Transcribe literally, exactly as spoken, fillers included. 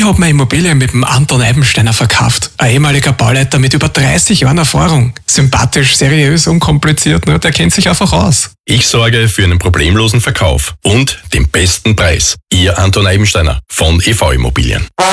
habe meine Immobilie mit dem Anton Eibensteiner verkauft. Ein ehemaliger Bauleiter mit über dreißig Jahren Erfahrung. Sympathisch, seriös, unkompliziert, ne? Der kennt sich einfach aus. Ich sorge für einen problemlosen Verkauf und den besten Preis. Ihr Anton Eibensteiner von E V Immobilien.